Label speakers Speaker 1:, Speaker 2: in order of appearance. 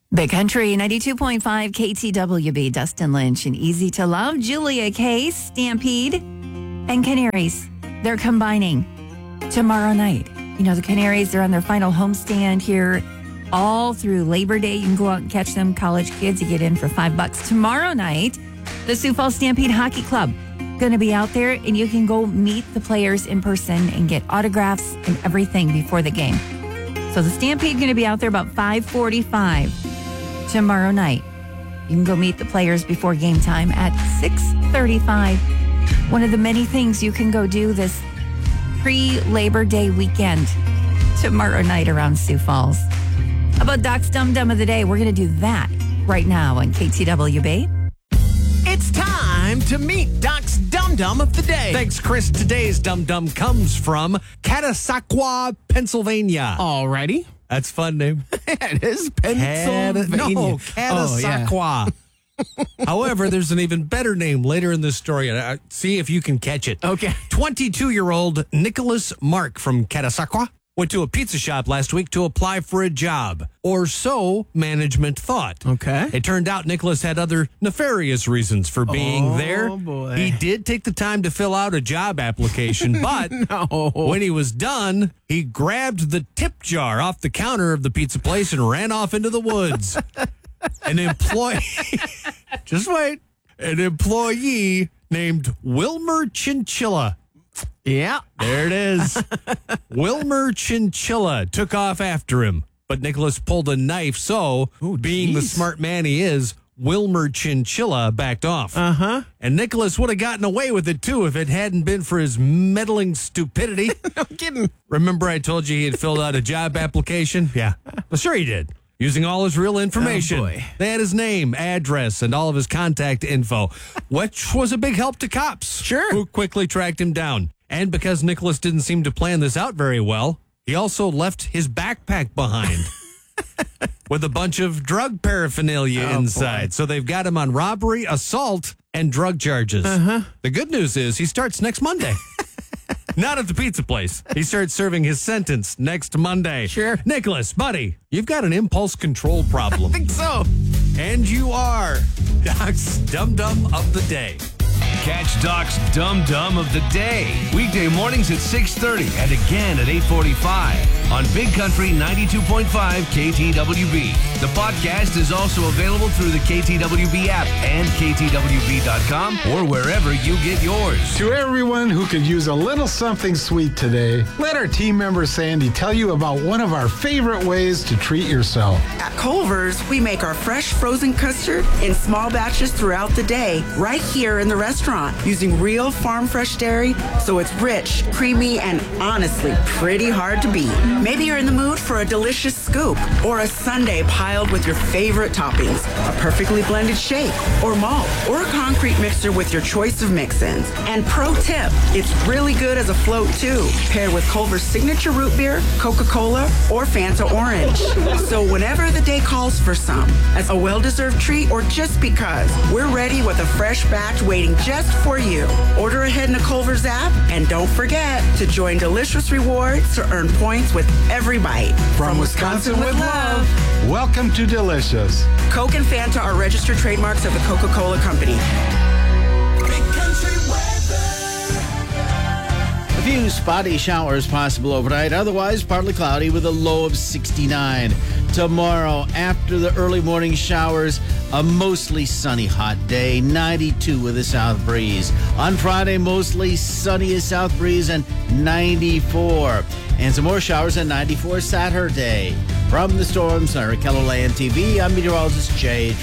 Speaker 1: Big Country 92.5 KTWB, Dustin Lynch and Easy to Love, Julia Case, Stampede, and Canaries. They're combining tomorrow night. You know, the Canaries, they're on their final homestand here all through Labor Day. You can go out and catch them. College kids, you get in for $5. Tomorrow night, the Sioux Falls Stampede Hockey Club going to be out there, and you can go meet the players in person and get autographs and everything before the game. So the Stampede going to be out there about 5:45 tomorrow night. You can go meet the players before game time at 6:35. One of the many things you can go do this pre-Labor Day weekend tomorrow night around Sioux Falls. How about Doc's Dum Dum of the Day? We're going to do that right now on KTWB.
Speaker 2: It's time to meet Doc's Dum Dum of the Day.
Speaker 3: Thanks, Chris. Today's Dum Dum comes from Catasauqua, Pennsylvania.
Speaker 2: Alrighty.
Speaker 3: That's a fun name.
Speaker 2: It is Pennsylvania.
Speaker 3: Catasauqua. However, there's an even better name later in this story. See if you can catch it.
Speaker 2: Okay.
Speaker 3: 22-year-old Nicholas Mark from Catasauqua went to a pizza shop last week to apply for a job, or so management thought.
Speaker 2: Okay.
Speaker 3: It turned out Nicholas had other nefarious reasons for being there.
Speaker 2: Oh, boy.
Speaker 3: He did take the time to fill out a job application, but when he was done, he grabbed the tip jar off the counter of the pizza place and ran off into the woods. An employee, just wait, an employee named Wilmer Chinchilla.
Speaker 2: Yeah.
Speaker 3: There it is. Wilmer Chinchilla took off after him, but Nicholas pulled a knife, so being the smart man he is, Wilmer Chinchilla backed off.
Speaker 2: Uh-huh.
Speaker 3: And Nicholas would have gotten away with it, too, if it hadn't been for his meddling stupidity.
Speaker 2: No kidding.
Speaker 3: Remember I told you he had filled out a job application? Yeah. Well, sure he did. Using all his real information.
Speaker 2: Oh, boy.
Speaker 3: They had his name, address, and all of his contact info, which was a big help to cops.
Speaker 2: Sure.
Speaker 3: Who quickly tracked him down. And because Nicholas didn't seem to plan this out very well, he also left his backpack behind with a bunch of drug paraphernalia inside.
Speaker 2: Boy.
Speaker 3: So they've got him on robbery, assault, and drug charges.
Speaker 2: Uh-huh.
Speaker 3: The good news is he starts next Monday. Not at the pizza place. He starts serving his sentence next Monday.
Speaker 2: Sure.
Speaker 3: Nicholas, buddy, you've got an impulse control problem.
Speaker 2: I think so.
Speaker 3: And you are Doc's Dum Dum of the Day.
Speaker 4: Catch Doc's Dum Dum of the Day. Weekday mornings at 6:30 and again at 8:45 on Big Country 92.5 KTWB. The podcast is also available through the KTWB app and KTWB.com or wherever you get yours.
Speaker 5: To everyone who could use a little something sweet today, let our team member Sandy tell you about one of our favorite ways to treat yourself.
Speaker 6: At Culver's, we make our fresh frozen custard in small batches throughout the day, right here in the restaurant, using real farm fresh dairy, so it's rich, creamy, and honestly pretty hard to beat. Maybe you're in the mood for a delicious scoop or a sundae piled with your favorite toppings, a perfectly blended shake or malt, or a concrete mixer with your choice of mix-ins. And pro tip, it's really good as a float too, paired with Culver's signature root beer, Coca-Cola, or Fanta Orange. So whenever the day calls for some, as a well-deserved treat or just because, we're ready with a fresh batch waiting just for you. Order ahead in the Culver's app, and don't forget to join Delicious Rewards to earn points with every bite.
Speaker 5: From Wisconsin with love, welcome to Delicious.
Speaker 6: Coke and Fanta are registered trademarks of the Coca-Cola Company.
Speaker 7: A few spotty showers possible overnight, otherwise partly cloudy with a low of 69. Tomorrow, after the early morning showers, a mostly sunny hot day, 92 with a south breeze. On Friday, mostly sunny a south breeze and 94. And some more showers at 94 Saturday. From the Storm Center, KELOLAND TV, I'm meteorologist Jay